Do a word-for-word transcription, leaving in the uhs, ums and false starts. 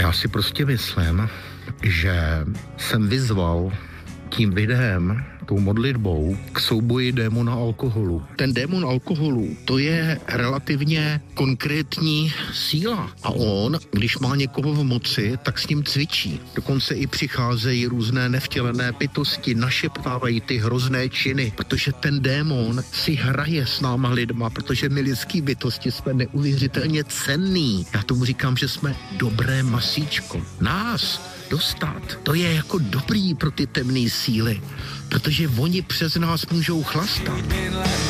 Já si prostě myslím, že jsem vyzval tím videem, tou modlitbou k souboji démona alkoholu. Ten démon alkoholu, to je relativně konkrétní síla. A on, když má někoho v moci, tak s ním cvičí. Dokonce i přicházejí různé nevtělené bytosti, našeptávají ty hrozné činy, protože ten démon si hraje s náma lidma, protože my lidský bytosti jsme neuvěřitelně cenný. Já tomu říkám, že jsme dobré masíčko. Nás dostat, to je jako dobrý pro ty temné síly, protože oni přes nás můžou chlastat.